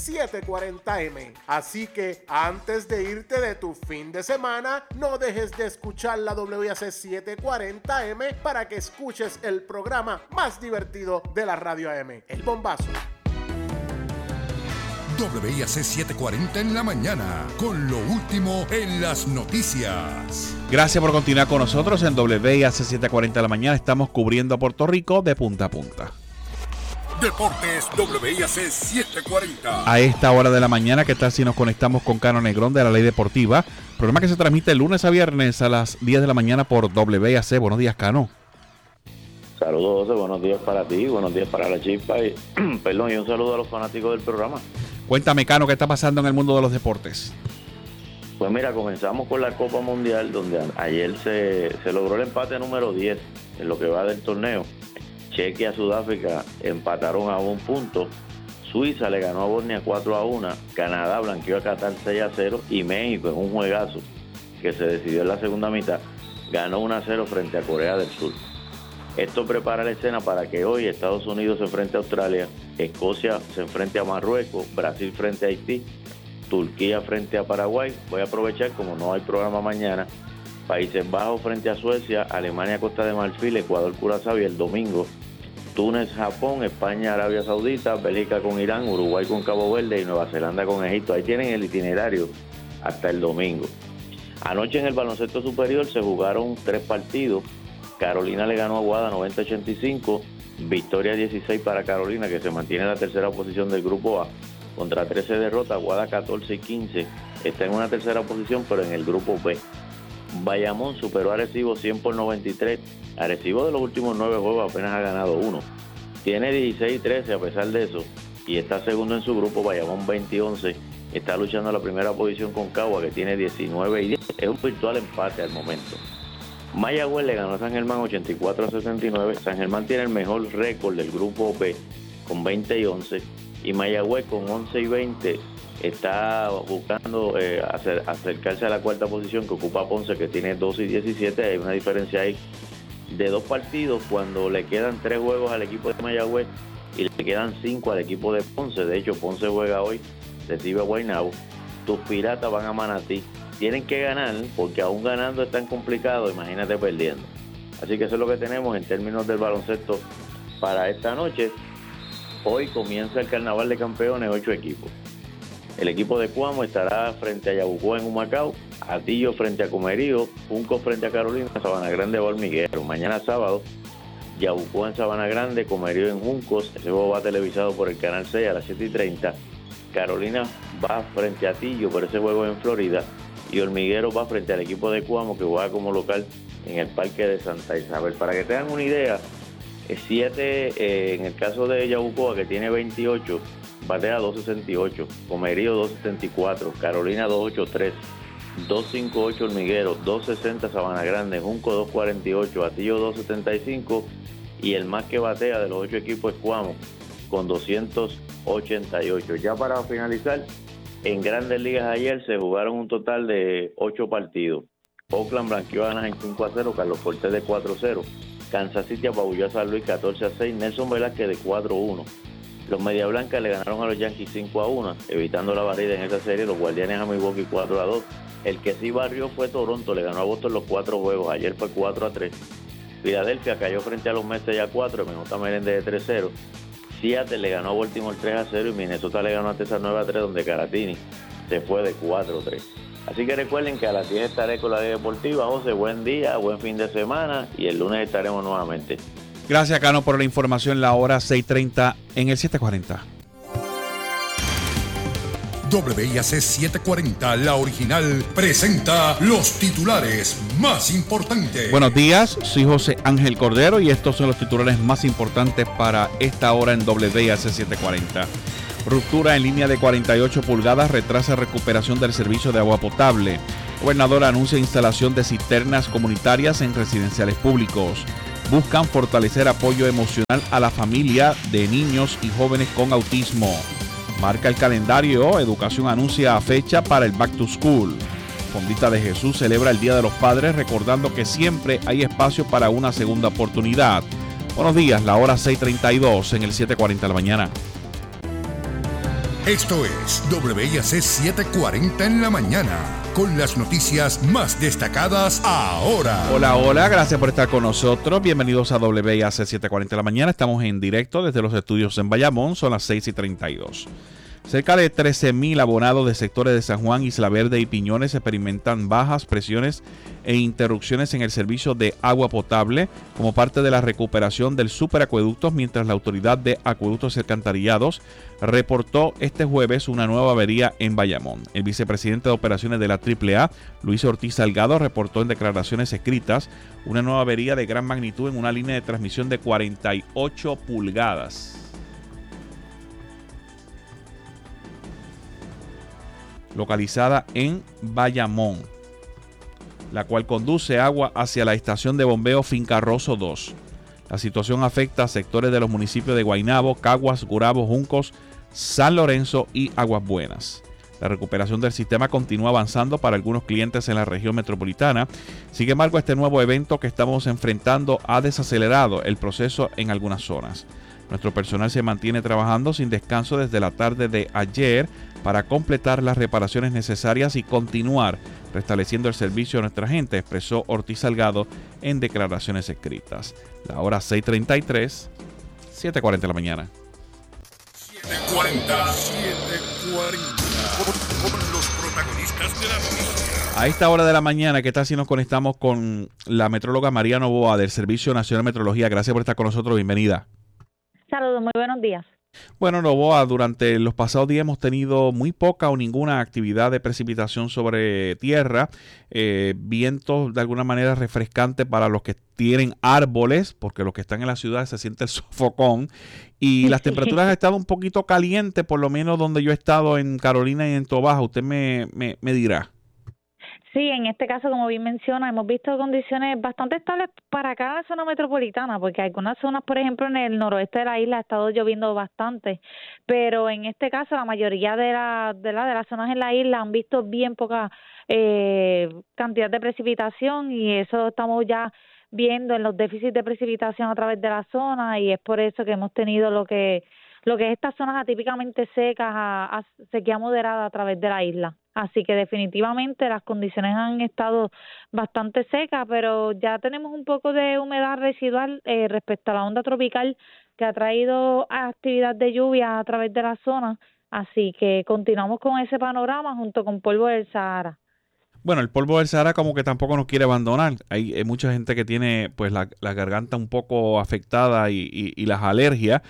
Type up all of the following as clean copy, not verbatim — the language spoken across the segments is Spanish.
740M. Así que antes de irte de tu fin de semana, no dejes de escuchar la WIAC 740M para que escuches el programa más divertido de la radio AM, El Bombazo. WIAC 740 en la mañana, con lo último en las noticias. Gracias por continuar con nosotros en WIAC 740 en la mañana. Estamos cubriendo a Puerto Rico de punta a punta. Deportes WIAC 740. A esta hora de la mañana, ¿qué tal si nos conectamos con Cano Negrón de la Ley Deportiva? Programa que se transmite lunes a viernes a las 10 de la mañana por WIAC. Buenos días, Cano. Saludos, José. Buenos días para ti, buenos días para la Chispa y, perdón, y un saludo a los fanáticos del programa. Cuéntame, Cano, ¿qué está pasando en el mundo de los deportes? Pues mira, comenzamos con la Copa Mundial, donde ayer se logró el empate número 10 en lo que va del torneo. Chequia y Sudáfrica empataron a 1 punto. Suiza le ganó a Bosnia 4-1. Canadá blanqueó a Qatar 6-0. Y México, en un juegazo que se decidió en la segunda mitad, ganó 1-0 frente a Corea del Sur. Esto prepara la escena para que hoy Estados Unidos se enfrente a Australia, Escocia se enfrente a Marruecos, Brasil frente a Haití, Turquía frente a Paraguay. Voy a aprovechar, como no hay programa mañana, Países Bajos frente a Suecia, Alemania, Costa de Marfil, Ecuador, Curazao, y el domingo Túnez, Japón, España, Arabia Saudita, Bélgica con Irán, Uruguay con Cabo Verde y Nueva Zelanda con Egipto. Ahí tienen el itinerario hasta el domingo. Anoche en el baloncesto superior se jugaron 3 partidos. Carolina le ganó a Aguada 90-85, victoria 16 para Carolina, que se mantiene en la tercera posición del grupo A, contra 13 derrotas. Aguada 14-15, está en una tercera posición, pero en el grupo B. Bayamón superó a Arecibo 100-93. Arecibo de los últimos 9 juegos apenas ha ganado 1. Tiene 16-13 a pesar de eso, y está segundo en su grupo. Bayamón 20-11, está luchando la primera posición con Cagua, que tiene 19-10. Es un virtual empate al momento. Mayagüez le ganó a San Germán 84-79. San Germán tiene el mejor récord del grupo B con 20-11, y Mayagüez con 11-20 está buscando acercarse a la cuarta posición que ocupa Ponce, que tiene 12-17. Hay una diferencia ahí de 2 partidos cuando le quedan 3 juegos al equipo de Mayagüez y le quedan 5 al equipo de Ponce. De hecho, Ponce juega hoy, recibe a Guaynabo. Tus Piratas van a Manatí. Tienen que ganar, porque aún ganando es tan complicado, imagínate perdiendo. Así que eso es lo que tenemos en términos del baloncesto para esta noche. Hoy comienza el Carnaval de Campeones, 8 equipos. El equipo de Cuamo estará frente a Yabucoa en Humacao, Atillo frente a Comerío, Junco frente a Carolina, Sabana Grande a Hormiguero. Mañana sábado, Yabucoa en Sabana Grande, Comerío en Juncos. Ese juego va televisado por el Canal 6 a las 7:30. Carolina va frente a Atillo, pero ese juego es en Florida. Y Hormiguero va frente al equipo de Cuamo, que juega como local en el Parque de Santa Isabel. Para que tengan una idea, 7 en el caso de Yabucoa, que tiene 28, batea 2.68, Comerío 2.74, Carolina 2.83, 2.58 Hormiguero, 2.60 Sabana Grande, Junco 2.48, Atillo 2.75, y el más que batea de los 8 equipos es Cuamo, con 288. Ya para finalizar, en Grandes Ligas ayer se jugaron un total de 8 partidos. Oakland blanqueó a Anaheim 5-0, Carlos Cortés de 4-0, Kansas City apabulló a San Luis 14-6, Nelson Velázquez de 4-1. Los Media Blancas le ganaron a los Yankees 5-1, evitando la barrida en esa serie. Los Guardianes a Milwaukee 4-2. El que sí barrió fue Toronto, le ganó a Boston los 4 juegos. Ayer fue 4-3. Filadelfia cayó frente a los Mets ya 4, MJ Meléndez de 3-0. Seattle le ganó a Baltimore 3-0 y Minnesota le ganó a Texas 9-3, donde Caratini se fue de 4-3. Así que recuerden que a las 10 estaré con la Ley Deportiva. José, buen día, buen fin de semana, y el lunes estaremos nuevamente. Gracias, Cano, por la información. La hora 6:30 en el 740. WIAC 740, la original, presenta los titulares más importantes. Buenos días, soy José Ángel Cordero y estos son los titulares más importantes para esta hora en WIAC 740. Ruptura en línea de 48 pulgadas retrasa recuperación del servicio de agua potable. Gobernador anuncia instalación de cisternas comunitarias en residenciales públicos. Buscan fortalecer apoyo emocional a la familia de niños y jóvenes con autismo. Marca el calendario, Educación anuncia fecha para el Back to School. Fondita de Jesús celebra el Día de los Padres, recordando que siempre hay espacio para una segunda oportunidad. Buenos días, la hora 6:32 en el 740 de la mañana. Esto es WIAC 740 en la mañana, con las noticias más destacadas ahora. Hola, hola, gracias por estar con nosotros. Bienvenidos a WIAC 740 en la mañana. Estamos en directo desde los estudios en Bayamón, son las 6:32. Cerca de 13,000 abonados de sectores de San Juan, Isla Verde y Piñones experimentan bajas presiones e interrupciones en el servicio de agua potable como parte de la recuperación del superacueducto, mientras la Autoridad de Acueductos y Alcantarillados reportó este jueves una nueva avería en Bayamón. El vicepresidente de operaciones de la AAA, Luis Ortiz Salgado, reportó en declaraciones escritas una nueva avería de gran magnitud en una línea de transmisión de 48 pulgadas. Localizada en Bayamón, la cual conduce agua hacia la estación de bombeo Finca Rosso 2. La situación afecta a sectores de los municipios de Guaynabo, Caguas, Gurabo, Juncos, San Lorenzo y Aguas Buenas. La recuperación del sistema continúa avanzando para algunos clientes en la región metropolitana. Sin embargo, este nuevo evento que estamos enfrentando ha desacelerado el proceso en algunas zonas. Nuestro personal se mantiene trabajando sin descanso desde la tarde de ayer para completar las reparaciones necesarias y continuar restableciendo el servicio a nuestra gente, expresó Ortiz Salgado en declaraciones escritas. La hora 6:33, 7:40 de la mañana. 740 con los protagonistas de la noticia. A esta hora de la mañana, ¿qué tal si nos conectamos con la metróloga María Novoa del Servicio Nacional de Meteorología? Gracias por estar con nosotros, bienvenida. Saludos, muy buenos días. Bueno, Novoa, durante los pasados días hemos tenido muy poca o ninguna actividad de precipitación sobre tierra, vientos de alguna manera refrescantes para los que tienen árboles, porque los que están en la ciudad se siente el sofocón, y las temperaturas han estado un poquito calientes, por lo menos donde yo he estado en Carolina y en Tobaja, usted me dirá. Sí, en este caso, como bien menciona, hemos visto condiciones bastante estables para acá en la zona metropolitana, porque algunas zonas, por ejemplo, en el noroeste de la isla ha estado lloviendo bastante, pero en este caso la mayoría de las zonas en la isla han visto bien poca cantidad de precipitación, y eso estamos ya viendo en los déficits de precipitación a través de la zona, y es por eso que hemos tenido lo que es estas zonas atípicamente secas a sequía moderada a través de la isla. Así que definitivamente las condiciones han estado bastante secas, pero ya tenemos un poco de humedad residual respecto a la onda tropical que ha traído actividad de lluvia a través de la zona. Así que continuamos con ese panorama junto con polvo del Sahara. Bueno, el polvo del Sahara como que tampoco nos quiere abandonar. Hay mucha gente que tiene pues la garganta un poco afectada y las alergias,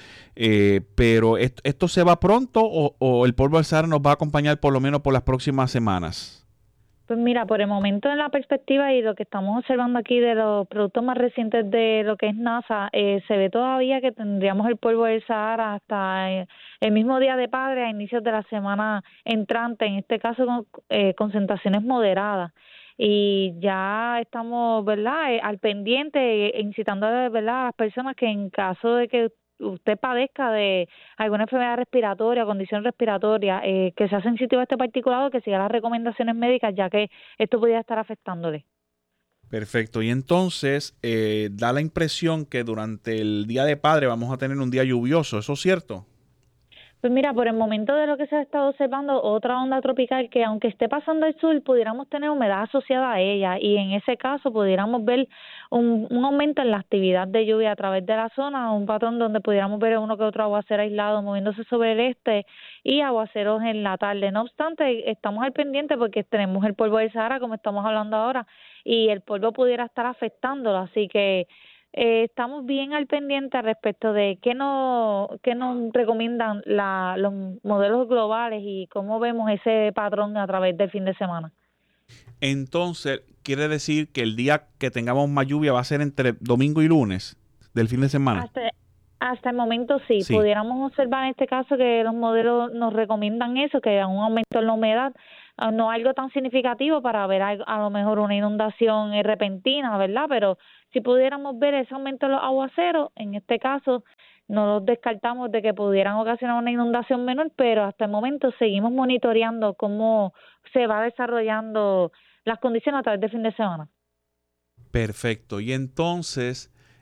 pero ¿esto se va pronto o el polvo del Sahara nos va a acompañar por lo menos por las próximas semanas? Pues mira, por el momento en la perspectiva y lo que estamos observando aquí de los productos más recientes de lo que es NASA, se ve todavía que tendríamos el polvo del Sahara hasta el mismo Día de Padre a inicios de la semana entrante, en este caso con concentraciones moderadas. Y ya estamos, ¿verdad?, al pendiente, incitando, ¿verdad?, a las personas que en caso de que usted padezca de alguna enfermedad respiratoria, condición respiratoria, que sea sensitivo a este particulado, que siga las recomendaciones médicas, ya que esto podría estar afectándole. Perfecto. Y entonces da la impresión que durante el Día de Padre vamos a tener un día lluvioso, ¿eso es cierto? Pues mira, por el momento de lo que se ha estado observando, otra onda tropical que aunque esté pasando al sur, pudiéramos tener humedad asociada a ella, y en ese caso pudiéramos ver un aumento en la actividad de lluvia a través de la zona, un patrón donde pudiéramos ver uno que otro aguacero aislado moviéndose sobre el este y aguaceros en la tarde. No obstante, estamos al pendiente porque tenemos el polvo del Sahara, como estamos hablando ahora, y el polvo pudiera estar afectándolo, así que estamos bien al pendiente respecto de qué nos recomiendan los modelos globales y cómo vemos ese patrón a través del fin de semana. Entonces, quiere decir que el día que tengamos más lluvia va a ser entre domingo y lunes del fin de semana. Hasta el momento sí. Pudiéramos observar en este caso que los modelos nos recomiendan eso, que haya un aumento en la humedad, no algo tan significativo para ver a lo mejor una inundación repentina, ¿verdad? Pero si pudiéramos ver ese aumento de los aguaceros, en este caso no los descartamos de que pudieran ocasionar una inundación menor, pero hasta el momento seguimos monitoreando cómo se va desarrollando las condiciones a través del fin de semana. Perfecto. Y entonces,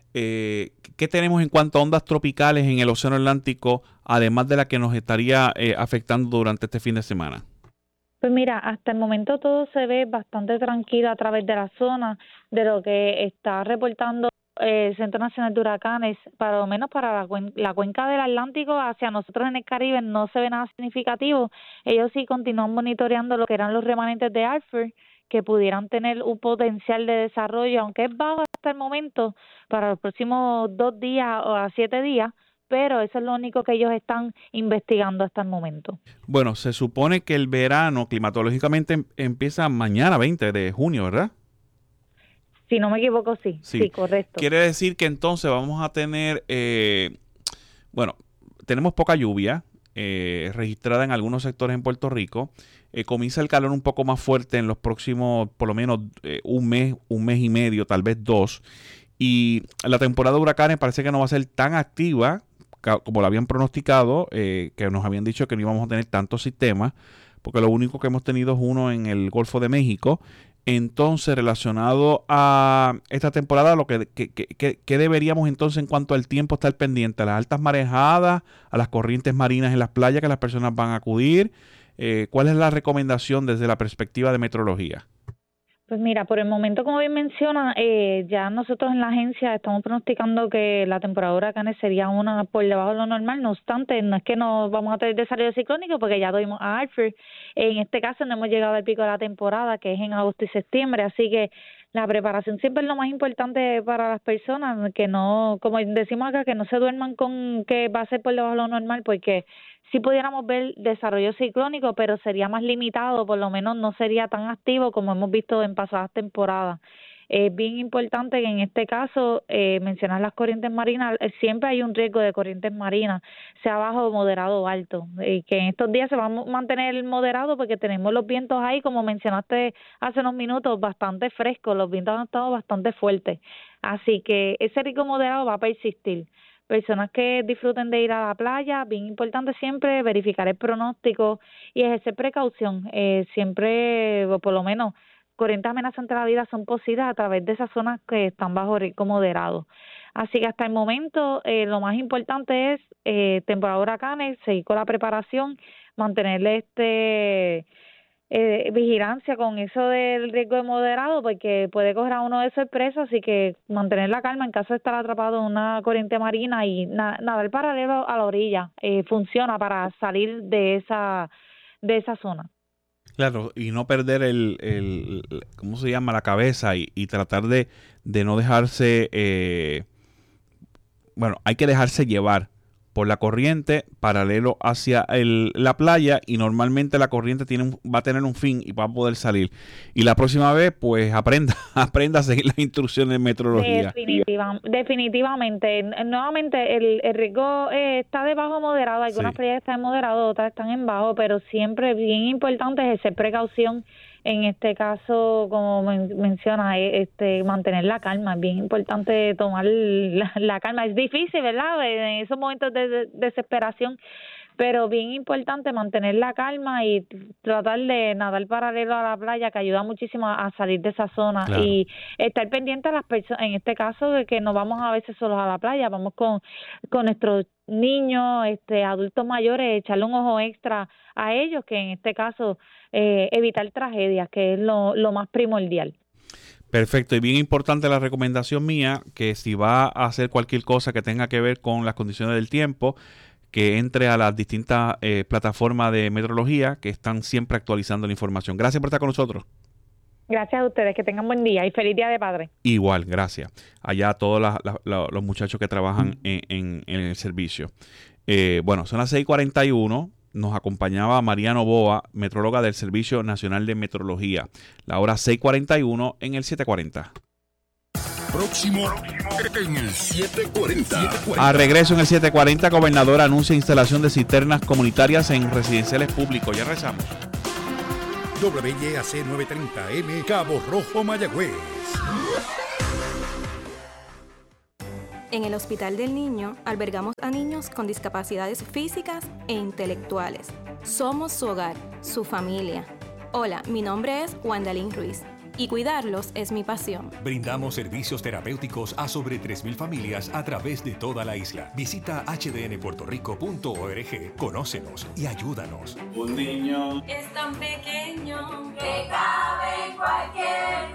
¿qué tenemos en cuanto a ondas tropicales en el Océano Atlántico, además de la que nos estaría afectando durante este fin de semana? Pues mira, hasta el momento todo se ve bastante tranquilo a través de la zona, de lo que está reportando el Centro Nacional de Huracanes, para lo menos para la cuenca del Atlántico hacia nosotros en el Caribe no se ve nada significativo. Ellos sí continúan monitoreando lo que eran los remanentes de Alfred, que pudieran tener un potencial de desarrollo, aunque es bajo hasta el momento, para los próximos 2 días o a 7 días, pero eso es lo único que ellos están investigando hasta el momento. Bueno, se supone que el verano climatológicamente empieza mañana, 20 de junio, ¿verdad? Si no me equivoco, sí, correcto. Quiere decir que entonces vamos a tener, tenemos poca lluvia registrada en algunos sectores en Puerto Rico. Comienza el calor un poco más fuerte en los próximos, por lo menos un mes y medio, tal vez 2. Y la temporada de huracanes parece que no va a ser tan activa como lo habían pronosticado, que nos habían dicho que no íbamos a tener tantos sistemas, porque lo único que hemos tenido es uno en el Golfo de México. Entonces, relacionado a esta temporada, ¿qué deberíamos entonces en cuanto al tiempo estar pendiente? ¿A las altas marejadas, a las corrientes marinas en las playas que las personas van a acudir? ¿Cuál es la recomendación desde la perspectiva de meteorología? Pues mira, por el momento, como bien menciona, ya nosotros en la agencia estamos pronosticando que la temporada de huracanes sería una por debajo de lo normal. No obstante, no es que nos vamos a tener desarrollo ciclónico porque ya tuvimos a Alfred. En este caso no hemos llegado al pico de la temporada, que es en agosto y septiembre, así que la preparación siempre es lo más importante para las personas, que no, como decimos acá, que no se duerman con que va a ser por debajo de lo normal, porque sí pudiéramos ver desarrollo ciclónico, pero sería más limitado, por lo menos no sería tan activo como hemos visto en pasadas temporadas. Es bien importante que en este caso mencionar las corrientes marinas. Siempre hay un riesgo de corrientes marinas, sea bajo, moderado o alto, y que en estos días se va a mantener moderado porque tenemos los vientos ahí, como mencionaste hace unos minutos, bastante frescos. Los vientos han estado bastante fuertes, así que ese riesgo moderado va a persistir. Personas que disfruten de ir a la playa, bien importante siempre verificar el pronóstico y ejercer precaución. Siempre, o por lo menos, corrientes amenazantes a la vida son posibles a través de esas zonas que están bajo riesgo moderado. Así que hasta el momento lo más importante es temporada de huracanes, seguir con la preparación, mantenerle vigilancia con eso del riesgo de moderado, porque puede coger a uno de sorpresa, así que mantener la calma en caso de estar atrapado en una corriente marina y nadar paralelo a la orilla funciona para salir de esa zona. Claro, y no perder ¿cómo se llama? La cabeza y tratar de no dejarse, hay que dejarse llevar por la corriente paralelo hacia la playa, y normalmente la corriente va a tener un fin y va a poder salir. Y la próxima vez, pues aprenda a seguir las instrucciones de meteorología. Definitivamente. Nuevamente, el riesgo está de bajo moderado. Algunas playas están en moderado, otras están en bajo, pero siempre bien importante es ejercer precaución. En este caso, como menciona, mantener la calma. Es bien importante tomar la calma. Es difícil, ¿verdad? En esos momentos de desesperación, pero bien importante mantener la calma y tratar de nadar paralelo a la playa, que ayuda muchísimo a salir de esa zona. Claro. Y estar pendiente a las personas, en este caso, de que no vamos a veces solos a la playa, vamos con nuestros niños, adultos mayores, echarle un ojo extra a ellos, que en este caso evitar tragedias, que es lo más primordial. Perfecto, y bien importante la recomendación mía, que si va a hacer cualquier cosa que tenga que ver con las condiciones del tiempo, que entre a las distintas plataformas de meteorología que están siempre actualizando la información. Gracias por estar con nosotros. Gracias a ustedes, que tengan buen día y feliz Día de Padre. Igual, gracias. Allá a todos los muchachos que trabajan en el servicio. Son las 6:41. Nos acompañaba Mariano Boa, metróloga del Servicio Nacional de Meteorología. La hora 6:41 en el 740. Próximo en el 740. A regreso en el 740, gobernador anuncia instalación de cisternas comunitarias en residenciales públicos. Ya rezamos. WYAC 930M, Cabo Rojo, Mayagüez. En el Hospital del Niño albergamos a niños con discapacidades físicas e intelectuales. Somos su hogar, su familia. Hola, mi nombre es Wandalín Ruiz y cuidarlos es mi pasión. Brindamos servicios terapéuticos a sobre 3,000 familias a través de toda la isla. Visita hdnpuertorico.org, conócenos y ayúdanos. Un niño es tan pequeño que cabe en cualquier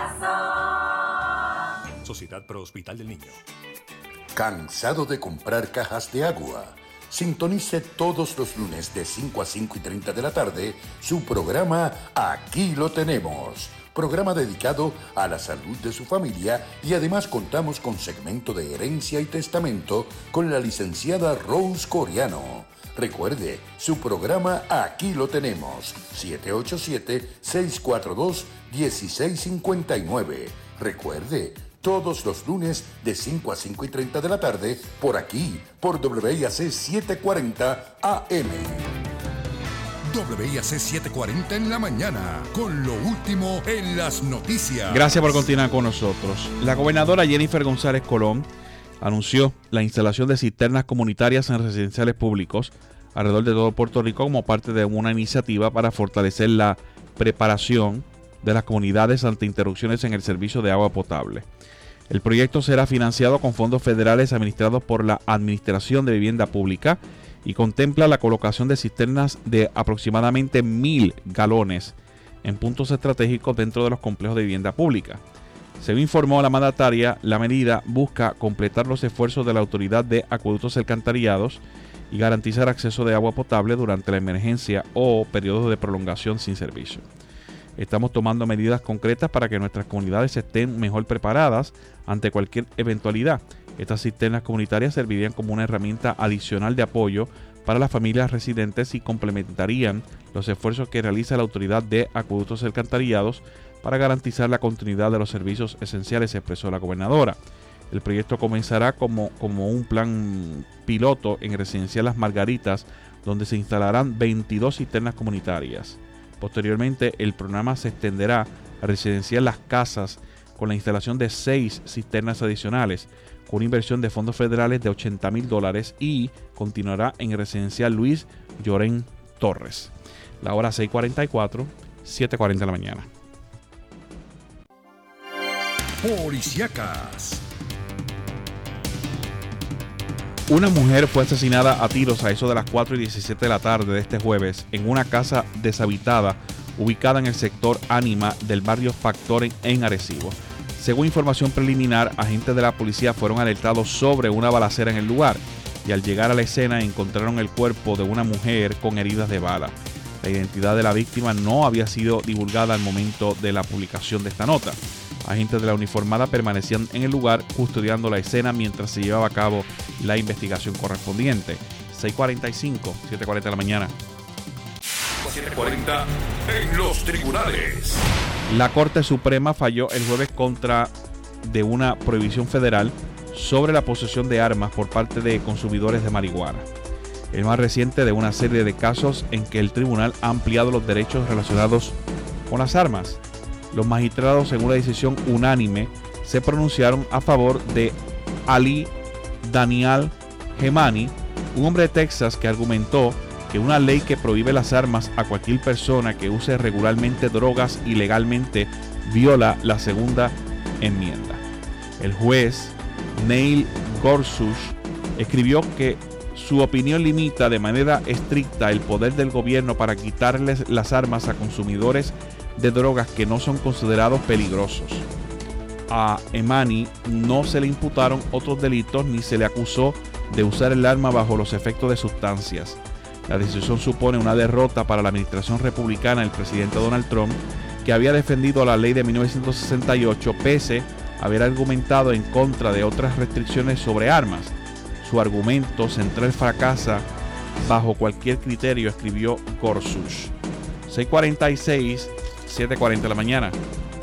corazón. Sociedad Pro Hospital del Niño. ¿Cansado de comprar cajas de agua? Sintonice todos los lunes de 5 a 5:30 de la tarde su programa Aquí lo tenemos. Programa dedicado a la salud de su familia y además contamos con segmento de herencia y testamento con la licenciada Rose Coriano. Recuerde, su programa Aquí lo tenemos, 787-642-1659. Recuerde, todos los lunes de 5 a 5:30 de la tarde, por aquí, por WIAC 740 AM. WIAC 740 en la mañana, con lo último en las noticias. Gracias por continuar con nosotros. La gobernadora Jennifer González Colón anunció la instalación de cisternas comunitarias en residenciales públicos alrededor de todo Puerto Rico como parte de una iniciativa para fortalecer la preparación de las comunidades ante interrupciones en el servicio de agua potable. El proyecto será financiado con fondos federales administrados por la Administración de Vivienda Pública y contempla la colocación de cisternas de aproximadamente 1,000 galones en puntos estratégicos dentro de los complejos de vivienda pública. Según informó la mandataria, la medida busca completar los esfuerzos de la Autoridad de Acueductos y Alcantarillados y garantizar acceso de agua potable durante la emergencia o periodos de prolongación sin servicio. Estamos tomando medidas concretas para que nuestras comunidades estén mejor preparadas ante cualquier eventualidad. Estas cisternas comunitarias servirían como una herramienta adicional de apoyo para las familias residentes y complementarían los esfuerzos que realiza la Autoridad de Acueductos y Alcantarillados para garantizar la continuidad de los servicios esenciales, expresó la gobernadora. El proyecto comenzará como un plan piloto en Residencial Las Margaritas, donde se instalarán 22 cisternas comunitarias. Posteriormente, el programa se extenderá a Residencial Las Casas con la instalación de 6 cisternas adicionales, con una inversión de fondos federales de $80,000 y continuará en Residencial Luis Llorén Torres. La hora 6:44, 7:40 de la mañana. Policíacas. Una mujer fue asesinada a tiros a eso de las 4:17 de la tarde de este jueves en una casa deshabitada ubicada en el sector Ánima del barrio Factoren en Arecibo. Según información preliminar, agentes de la policía fueron alertados sobre una balacera en el lugar y al llegar a la escena encontraron el cuerpo de una mujer con heridas de bala. La identidad de la víctima no había sido divulgada al momento de la publicación de esta nota. Agentes de la uniformada permanecían en el lugar custodiando la escena mientras se llevaba a cabo la investigación correspondiente. 6:45, 7:40 de la mañana. 740 en los tribunales. La Corte Suprema falló el jueves contra de una prohibición federal sobre la posesión de armas por parte de consumidores de marihuana. El más reciente de una serie de casos en que el tribunal ha ampliado los derechos relacionados con las armas. Los magistrados, en una decisión unánime, se pronunciaron a favor de Ali Daniel Gemani, un hombre de Texas que argumentó que una ley que prohíbe las armas a cualquier persona que use regularmente drogas ilegalmente viola la segunda enmienda. El juez Neil Gorsuch escribió que su opinión limita de manera estricta el poder del gobierno para quitarles las armas a consumidores de drogas que no son considerados peligrosos. A Emani no se le imputaron otros delitos ni se le acusó de usar el arma bajo los efectos de sustancias. La decisión supone una derrota para la administración republicana del presidente Donald Trump, que había defendido la ley de 1968 pese a haber argumentado en contra de otras restricciones sobre armas. Su argumento central fracasa bajo cualquier criterio, escribió Gorsuch. 6:46, 7:40 de la mañana.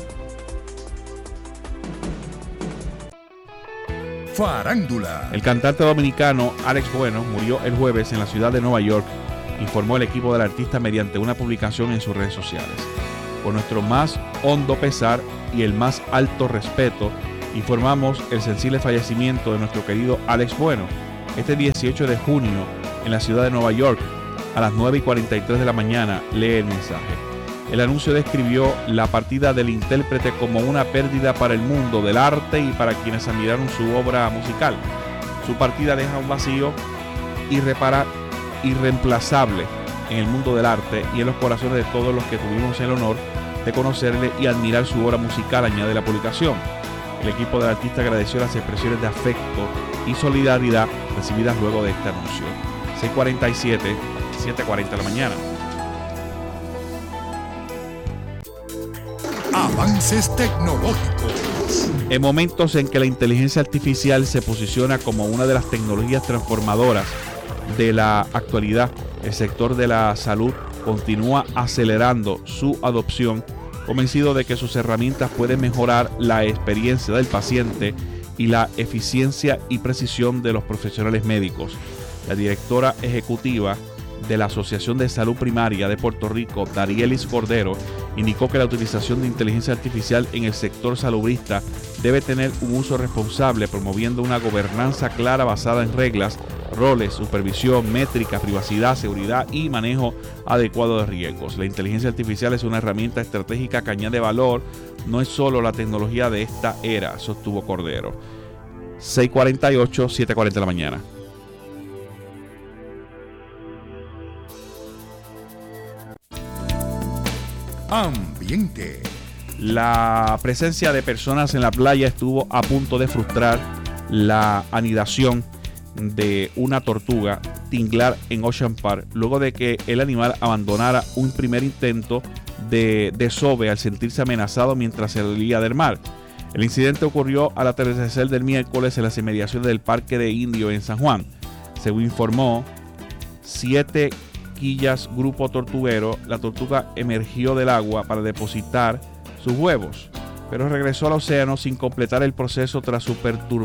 Farándula. El cantante dominicano Alex Bueno murió el jueves en la ciudad de Nueva York, informó el equipo del artista mediante una publicación en sus redes sociales. Con nuestro más hondo pesar y el más alto respeto, informamos el sensible fallecimiento de nuestro querido Alex Bueno, este 18 de junio en la ciudad de Nueva York, a las 9:43 de la mañana, lee el mensaje. El anuncio describió la partida del intérprete como una pérdida para el mundo del arte y para quienes admiraron su obra musical. Su partida deja un vacío irreemplazable en el mundo del arte y en los corazones de todos los que tuvimos el honor de conocerle y admirar su obra musical, añade la publicación. El equipo del artista agradeció las expresiones de afecto y solidaridad recibidas luego de este anuncio. 6:47, 7:40 de la mañana. Avances tecnológicos. En momentos en que la inteligencia artificial se posiciona como una de las tecnologías transformadoras de la actualidad, el sector de la salud continúa acelerando su adopción, convencido de que sus herramientas pueden mejorar la experiencia del paciente y la eficiencia y precisión de los profesionales médicos. La directora ejecutiva de la Asociación de Salud Primaria de Puerto Rico, Darielis Cordero, indicó que la utilización de inteligencia artificial en el sector salubrista debe tener un uso responsable, promoviendo una gobernanza clara basada en reglas, roles, supervisión, métrica, privacidad, seguridad y manejo adecuado de riesgos. La inteligencia artificial es una herramienta estratégica que añade valor, no es solo la tecnología de esta era, sostuvo Cordero. 6:48, 7:40 de la mañana. Ambiente. La presencia de personas en la playa estuvo a punto de frustrar la anidación de una tortuga tinglar en Ocean Park, luego de que el animal abandonara un primer intento de desove al sentirse amenazado mientras salía del mar. El incidente ocurrió al atardecer del miércoles en las inmediaciones del Parque de Indio en San Juan. Según informó 7 Quillas Grupo Tortuguero, la tortuga emergió del agua para depositar sus huevos, pero regresó al océano sin completar el proceso tras ser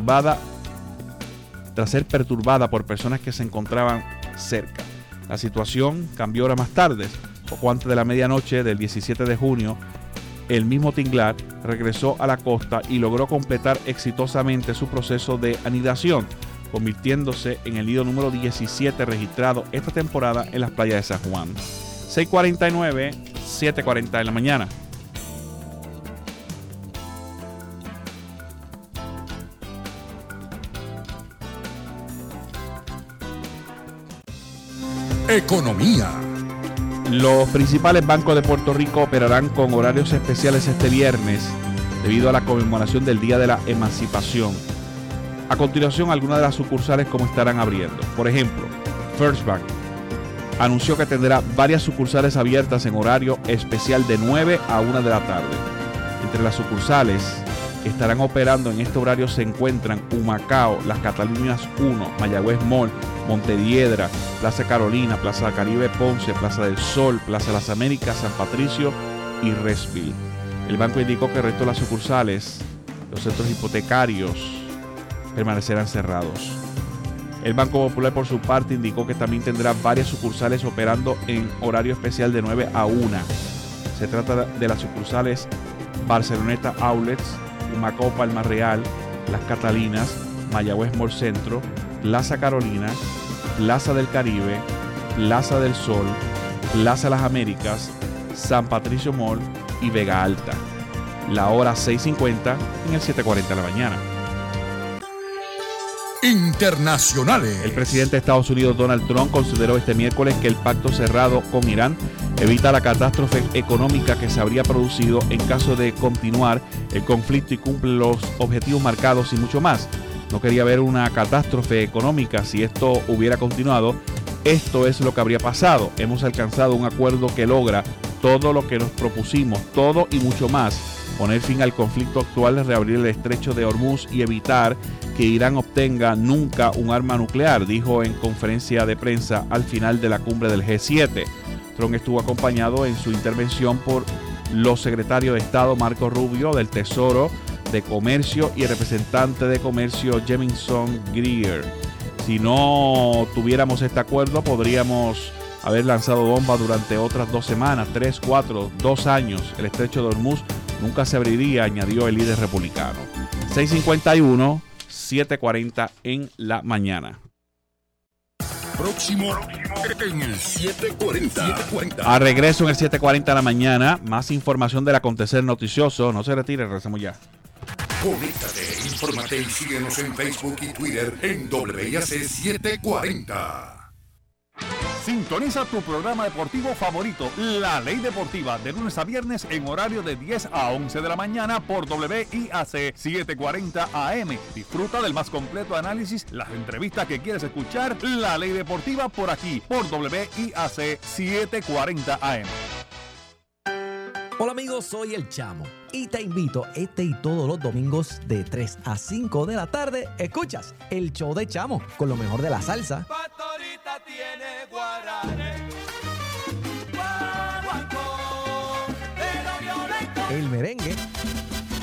perturbada por personas que se encontraban cerca. La situación cambió horas más tarde. Poco antes de la medianoche del 17 de junio, el mismo tinglar regresó a la costa y logró completar exitosamente su proceso de anidación, convirtiéndose en el nido número 17 registrado esta temporada en las playas de San Juan. 6:49, 7:40 de la mañana. Economía. Los principales bancos de Puerto Rico operarán con horarios especiales este viernes debido a la conmemoración del Día de la Emancipación. A continuación, algunas de las sucursales como estarán abriendo. Por ejemplo, First Bank anunció que tendrá varias sucursales abiertas en horario especial de 9 a 1 de la tarde. Entre las sucursales que estarán operando en este horario se encuentran Humacao, Las Catalinas 1, Mayagüez Mall, Montediedra, Plaza Carolina, Plaza Caribe Ponce, Plaza del Sol, Plaza Las Américas, San Patricio y Resville. El banco indicó que el resto de las sucursales, los centros hipotecarios, permanecerán cerrados. El Banco Popular, por su parte, indicó que también tendrá varias sucursales operando en horario especial de 9 a 1. Se trata de las sucursales Barceloneta Outlets, Humacao Palma Real, Las Catalinas, Mayagüez Mall Centro, Plaza Carolina, Plaza del Caribe, Plaza del Sol, Plaza Las Américas, San Patricio Mall y Vega Alta. La hora 6:50 en el 7:40 de la mañana. Internacionales. El presidente de Estados Unidos, Donald Trump, consideró este miércoles que el pacto cerrado con Irán evita la catástrofe económica que se habría producido en caso de continuar el conflicto y cumple los objetivos marcados y mucho más. No quería ver una catástrofe económica si esto hubiera continuado. Esto es lo que habría pasado. Hemos alcanzado un acuerdo que logra todo lo que nos propusimos, todo y mucho más. Poner fin al conflicto actual, reabrir el estrecho de Hormuz y evitar que Irán obtenga nunca un arma nuclear, dijo en conferencia de prensa al final de la cumbre del G7. Trump estuvo acompañado en su intervención por los secretarios de Estado Marco Rubio, del Tesoro, de Comercio y el representante de Comercio Jamieson Greer. Si no tuviéramos este acuerdo, podríamos haber lanzado bombas durante otras 2 semanas, 3, 4, 2 años. El estrecho de Hormuz nunca se abriría, añadió el líder republicano. 6:51, 7:40 en la mañana. próximo en el 740. A regreso en el 7:40 de la mañana, más información del acontecer noticioso. No se retire, regresamos ya. Conéctate, infórmate y síguenos en Facebook y Twitter en WIAC 740. Sintoniza tu programa deportivo favorito, La Ley Deportiva, de lunes a viernes en horario de 10 a 11 de la mañana por WIAC 740 AM. Disfruta del más completo análisis, las entrevistas que quieres escuchar. La Ley Deportiva por aquí, por WIAC 740 AM. Hola amigos, soy El Chamo y te invito este y todos los domingos de 3 a 5 de la tarde. Escuchas el show de Chamo con lo mejor de la salsa, tiene guaranes, el merengue